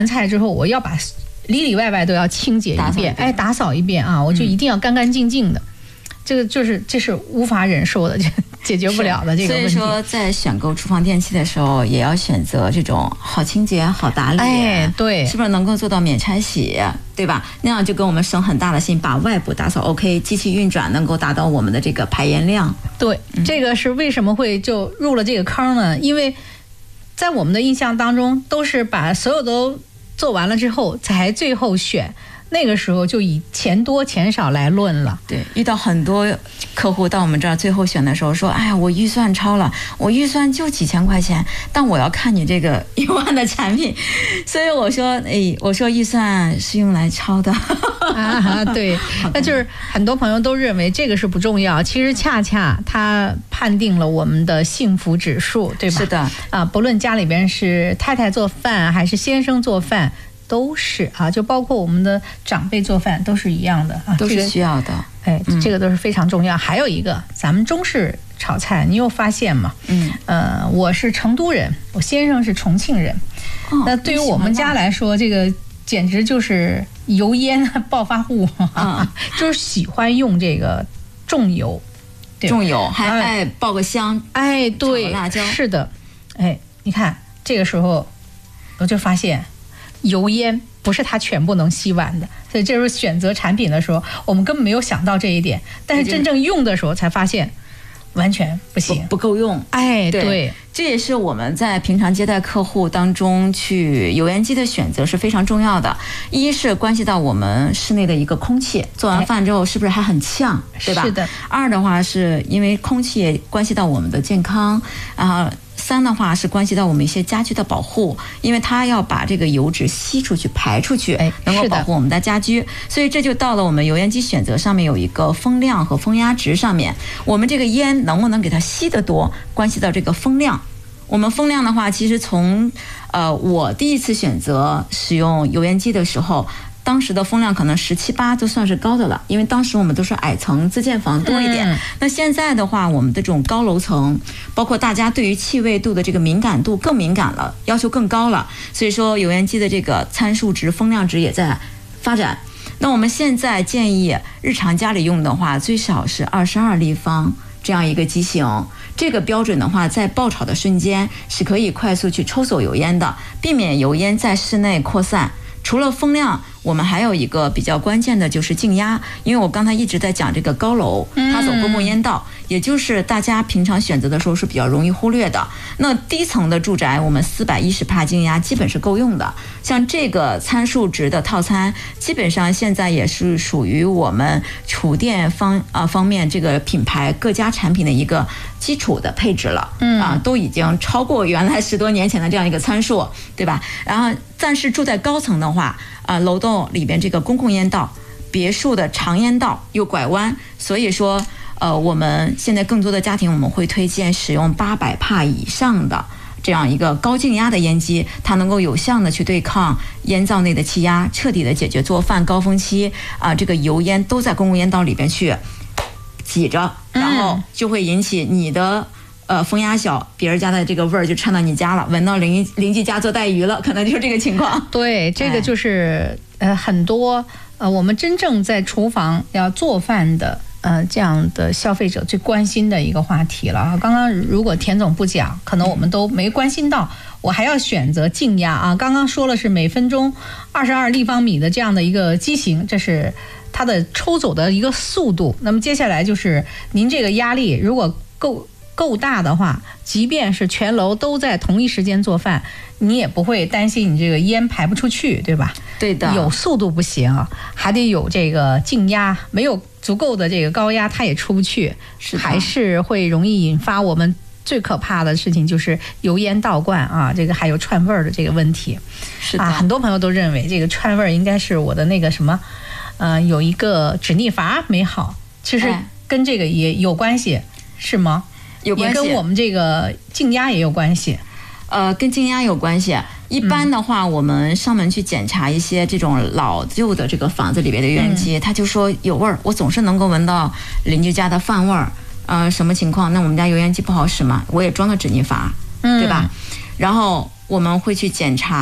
菜之后，我要把里里外外都要清洁一遍，打扫一遍啊，我就一定要干干净净的。这是无法忍受的，解决不了的这个问题。 所以说，在选购厨房电器的时候，也要选择这种好清洁、好打理。 对， 是不是能够做到免拆洗，对吧？那样就给我们省很大的心，把外部打扫 OK， 机器运转能够达到我们的这个排烟量。 对，这个是为什么会就入了这个坑呢？因为在我们的印象当中，都是把所有都做完了之后，才最后选。那个时候就以钱多钱少来论了。 对，遇到很多客户到我们这儿最后选的时候说，哎呀，我预算超了，我预算就几千块钱，但我要看你这个1万的产品，所以我说预算是用来超的。 对，那就是很多朋友都认为这个是不重要，其实恰恰它判定了我们的幸福指数，对吧？ 是的， 不论家里边是太太做饭还是先生做饭。都是就包括我们的长辈做饭都是一样的都是需要的。 这个都是非常重要。还有一个，咱们中式炒菜，你有发现吗？我是成都人，我先生是重庆人。那对于我们家来说，这个简直就是油烟暴发户，就是喜欢用这个重油， 重油还爱爆个香， 对， 辣椒， 是的，你看这个时候我就发现。油烟不是它全部能吸完的，所以这时候选择产品的时候，我们根本没有想到这一点，但是真正用的时候才发现，完全不行， 不够用。 对， 这也是我们在平常接待客户当中去油烟机的选择是非常重要的。一是关系到我们室内的一个空气，做完饭之后是不是还很呛，对吧？ 是的。 二的话是因为空气关系到我们的健康，然后。三的话是关系到我们一些家居的保护，因为它要把这个油脂吸出去、排出去，能够保护我们的家居。所以这就到了我们油烟机选择上面有一个风量和风压值上面，我们这个烟能不能给它吸得多，关系到这个风量。我们风量的话，其实从我第一次选择使用油烟机的时候。当时的风量可能17、8就算是高的了，因为当时我们都是矮层自建房多一点。那现在的话，我们的这种高楼层，包括大家对于气味度的这个敏感度更敏感了，要求更高了。所以说，油烟机的这个参数值、风量值也在发展。那我们现在建议日常家里用的话，最少是22立方这样一个机型。这个标准的话，在爆炒的瞬间是可以快速去抽走油烟的，避免油烟在室内扩散。除了风量，我们还有一个比较关键的就是静压，因为我刚才一直在讲这个高楼，它走公共烟道，也就是大家平常选择的时候是比较容易忽略的。那低层的住宅，我们410帕静压基本是够用的。像这个参数值的套餐，基本上现在也是属于我们厨电方面这个品牌各家产品的一个基础的配置了。都已经超过原来10多年前的这样一个参数，对吧？然后，但是住在高层的话，楼栋里边这个公共烟道、别墅的长烟道又拐弯，所以说，我们现在更多的家庭我们会推荐使用800帕以上的这样一个高静压的烟机，它能够有效的去对抗烟灶内的气压，彻底的解决做饭高峰期这个油烟都在公共烟道里边去挤着，然后就会引起你的。风压小，别人家的这个味儿就窜到你家了，闻到邻居家做带鱼了，可能就是这个情况。 对，这个就是很多我们真正在厨房要做饭的这样的消费者最关心的一个话题了。刚刚如果田总不讲，可能我们都没关心到。我还要选择静压刚刚说了是每分钟22立方米的这样的一个机型，这是它的抽走的一个速度。那么接下来就是您这个压力如果够大的话，即便是全楼都在同一时间做饭，你也不会担心你这个烟排不出去，对吧？ 对的， 有速度不行，还得有这个静压，没有足够的这个高压，它也出不去，还是会容易引发我们最可怕的事情，就是油烟倒灌这个还有串味儿的这个问题。 是的， 很多朋友都认为这个串味儿应该是我的那个什么，有一个止逆阀没好，其实跟这个也有关系，是吗？ 有关系， 也跟我们这个静压也有关系。 跟静压有关系。一般的话，我们上门去检查一些这种老旧的这个房子里边的油烟机，他就说有味儿，我总是能够闻到邻居家的饭味儿。什么情况？那我们家油烟机不好使嘛，我也装个止逆阀，对吧？然后我们会去检查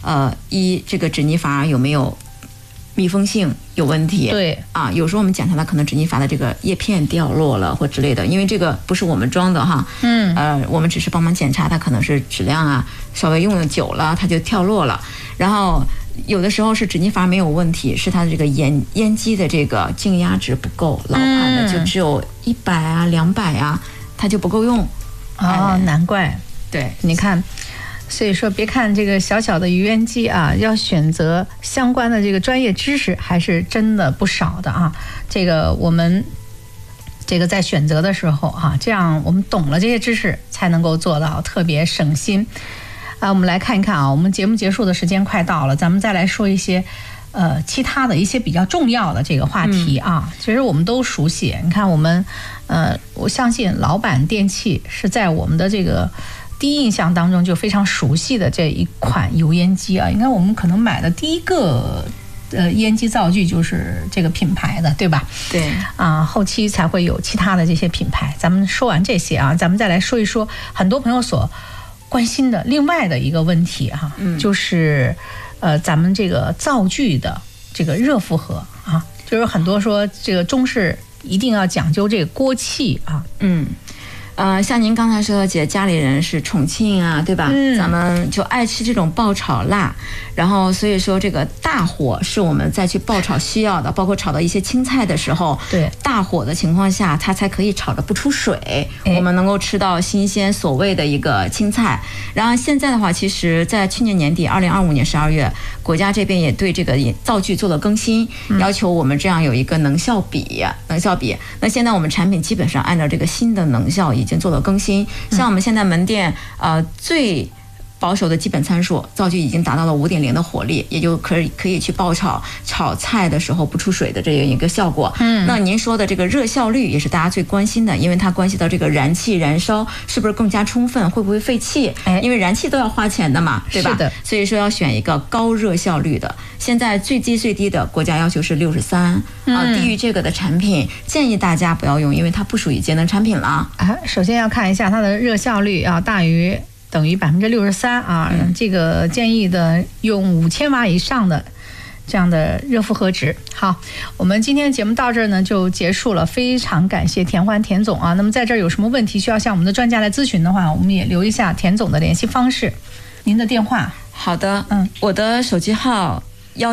这个脂泥阀有没有密封性有问题？ 对啊，有时候我们检查它可能脂泥阀的这个叶片掉落了或之类的，因为这个不是我们装的哈，我们只是帮忙检查，它可能是质量啊稍微用的久了它就跳落了，然后有的时候是脂泥阀没有问题，是它的这个烟机的这个静压值不够，老款的就只有100啊200啊，它就不够用。 难怪。 对， 你看。所以说，别看这个小小的油烟机啊，要选择相关的这个专业知识还是真的不少的啊。这个我们这个在选择的时候啊，这样我们懂了这些知识，才能够做到特别省心啊。我们来看一看啊，我们节目结束的时间快到了，咱们再来说一些其他的一些比较重要的这个话题啊。其实我们都熟悉，你看我们我相信老板电器是在我们的这个第一印象当中就非常熟悉的这一款油烟机啊，应该我们可能买的第一个烟机灶具就是这个品牌的，对吧？ 对啊，后期才会有其他的这些品牌。咱们说完这些啊，咱们再来说一说很多朋友所关心的另外的一个问题哈，就是咱们这个灶具的这个热负荷啊，就是很多说这个中式一定要讲究这个锅气啊， 像您刚才说的，姐家里人是重庆啊，对吧？咱们就爱吃这种爆炒辣，然后所以说这个大火是我们再去爆炒需要的，包括炒到一些青菜的时候， 对， 大火的情况下，它才可以炒得不出水，我们能够吃到新鲜所谓的一个青菜。然后现在的话，其实在去年年底，2025年12月，国家这边也对这个灶具做了更新，要求我们这样有一个能效比。那现在我们产品基本上按照这个新的能效已经做了更新，像我们现在门店最保守的基本参数，灶具已经达到了5.0的火力，也就可以去爆炒菜的时候不出水的这样一个效果。那您说的这个热效率也是大家最关心的，因为它关系到这个燃气燃烧是不是更加充分，会不会废气？因为燃气都要花钱的嘛，对吧？ 是的。 所以说要选一个高热效率的。现在最低的国家要求是63啊，低于这个的产品建议大家不要用，因为它不属于节能产品了。 首先要看一下它的热效率要大于等于63%啊，这个建议的用5000瓦以上的这样的热负荷值。好，我们今天的节目到这儿呢就结束了，非常感谢田欢田总啊。那么在这儿有什么问题需要向我们的专家来咨询的话，我们也留一下田总的联系方式，您的电话。 好的，我的手机号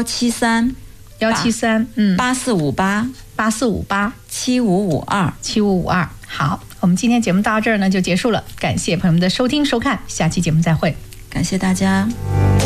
173 8458 7552。好，我们今天节目到这儿呢就结束了，感谢朋友们的收听收看，下期节目再会， 感谢大家。